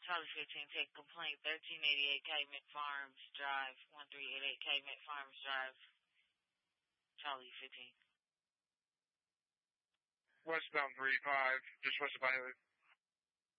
Charlie 15, take complaint, 1388 Calumet Farms Drive, 1388 Calumet Farms Drive, Charlie 15. Westbound 35, just west of Highway.